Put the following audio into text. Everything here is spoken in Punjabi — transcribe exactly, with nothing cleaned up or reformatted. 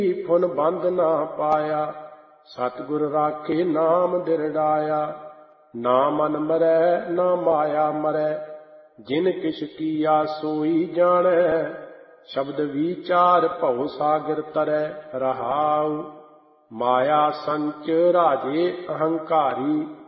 ਫੁਨ ਬੰਦ ਨਾ ਪਾਇਆ। ਸਤਿਗੁਰ ਰਾਖੇ ਨਾਮ ਦਿਰੜਾਇਆ। ਨਾ ਮਨ ਮਰੈ ਨਾ ਮਾਇਆ ਮਰੈ, ਜਿਨ ਕਿਛ ਕੀਆ ਸੋਈ ਜਾਣੈ। ਸ਼ਬਦ ਵਿਚਾਰ ਭਉ ਸਾਗਰ ਤਰੈ ਰਹਾਉ। ਮਾਇਆ ਸੰਚ ਰਾਜੇ ਅਹੰਕਾਰੀ,